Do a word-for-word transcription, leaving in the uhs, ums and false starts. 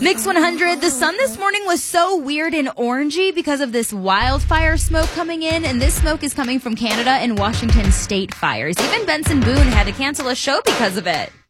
Mix one hundred, the sun this morning was so weird and orangey because of this wildfire smoke coming in, and this smoke is coming from Canada and Washington state fires. Even Benson Boone had to cancel a show because of it.